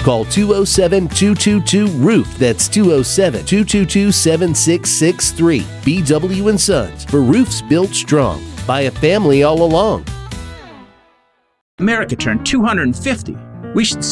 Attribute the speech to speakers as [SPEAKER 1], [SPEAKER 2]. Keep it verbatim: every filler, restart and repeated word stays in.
[SPEAKER 1] Call two oh seven, two two two, roof. That's two oh seven, two two two, seven six six three. B W and Sons, for roofs built strong by a family all along.
[SPEAKER 2] America turned two hundred fifty. We should